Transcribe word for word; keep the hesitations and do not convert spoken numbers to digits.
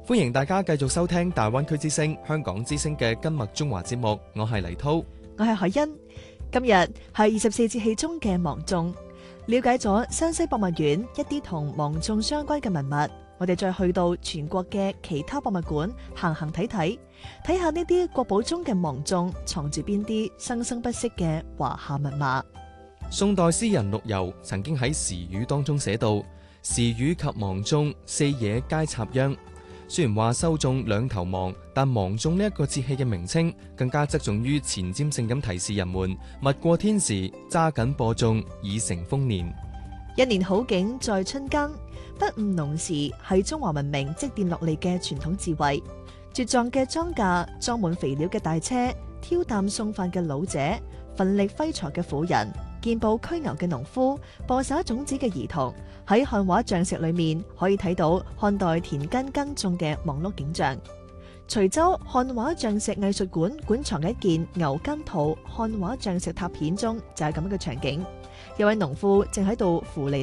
歡迎大家繼續收聽大灣區之聲、香港之聲嘅今麥中華節目，我係黎濤， 我係海欣。今日係二十四節氣中嘅芒種，了解咗山西博物院一啲同芒種相關嘅文物，我哋再去到全國嘅其他博物館行行睇睇，睇下呢啲國寶中嘅芒種藏住邊啲生生不息嘅華夏文化。 宋代詩人陸游曾經喺時雨當中寫到：時雨及芒種，四野皆插秧。雖然話收種兩頭芒，但芒種呢一個節氣嘅名稱更加側重於前瞻性咁提示人們勿過天時，揸緊播種，以成豐年。 一年好景在春耕，不誤農時係中華文明積澱落嚟嘅傳統智慧。茁壯嘅莊稼，裝滿肥料嘅大車，挑擔送飯嘅老者，奮力揮鋤嘅婦人，健步驅牛嘅農夫，播撒種子嘅兒童，喺漢畫像石裏面可以睇到漢代田間耕種嘅忙碌景象。徐州漢畫像石藝術館館藏嘅一件牛耕土漢畫像石拓片中就係咁樣嘅場景，有位農夫正喺度扶犁